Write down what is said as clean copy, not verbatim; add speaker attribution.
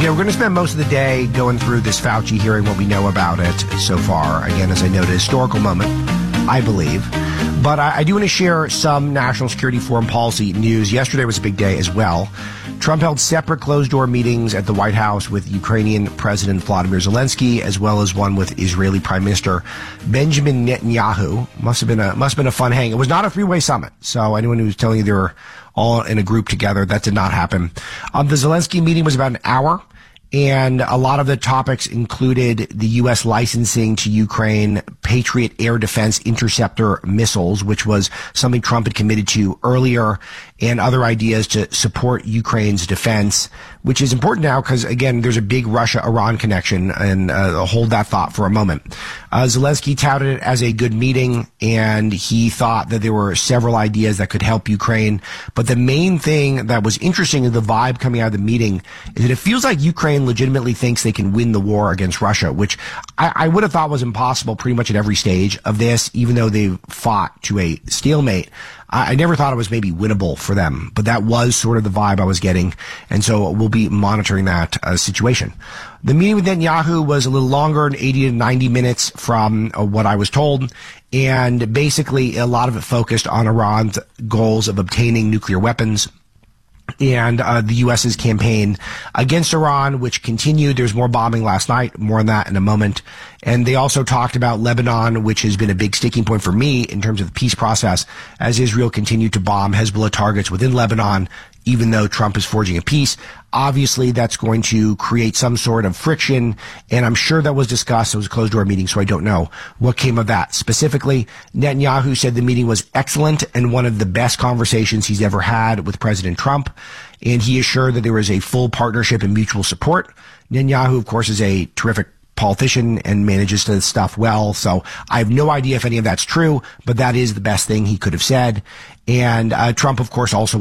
Speaker 1: Yeah, we're going to spend most of the day going through this Fauci hearing, what we know about it so far. Again, as I noted, a historical moment, I believe. But I do want to share some national security foreign policy news. Yesterday was a big day as well. Trump held separate closed-door meetings at the White House with Ukrainian President Vladimir Zelensky, as well as one with Israeli Prime Minister Benjamin Netanyahu. Must have been a fun hang. It was not a three-way summit, so anyone who's telling you they were all in a group together, that did not happen. The Zelensky meeting was about an hour. And a lot of the topics included the U.S. licensing to Ukraine Patriot air defense interceptor missiles, which was something Trump had committed to earlier, and other ideas to support Ukraine's defense, which is important now because, again, there's a big Russia-Iran connection, and hold that thought for a moment. Zelensky touted it as a good meeting, and he thought that there were several ideas that could help Ukraine. But the main thing that was interesting in the vibe coming out of the meeting is that it feels like Ukraine legitimately thinks they can win the war against Russia, which I would have thought was impossible pretty much at every stage of this, even though they fought to a stalemate. I never thought it was maybe winnable for them, but that was sort of the vibe I was getting, and so we'll be monitoring that situation. The meeting with Netanyahu was a little longer, 80 to 90 minutes from what I was told, and basically a lot of it focused on Iran's goals of obtaining nuclear weapons and the U.S.'s campaign against Iran, which continued. There's more bombing last night, more on that in a moment. And they also talked about Lebanon, which has been a big sticking point for me in terms of the peace process, as Israel continued to bomb Hezbollah targets within Lebanon, even though Trump is forging a peace. Obviously, that's going to create some sort of friction, and I'm sure that was discussed. It was a closed-door meeting, so I don't know what came of that. Specifically, Netanyahu said the meeting was excellent and one of the best conversations he's ever had with President Trump, and he assured that there was a full partnership and mutual support. Netanyahu, of course, is a terrific politician and manages to stuff well, so I have no idea if any of that's true, but that is the best thing he could have said. And Trump, of course, also